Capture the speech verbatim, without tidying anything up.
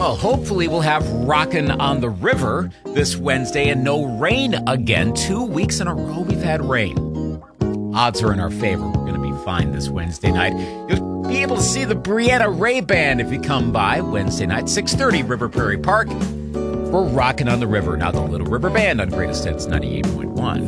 Well, hopefully we'll have Rockin' on the River this Wednesday and no rain again. Two weeks in a row we've had rain. Odds are in our favor. We're going to be fine this Wednesday night. You'll be able to see the Brianna Ray Band if you come by Wednesday night, six thirty, River Prairie Park. We're Rockin' on the River. Now the Little River Band on Greatest Hits ninety-eight point one.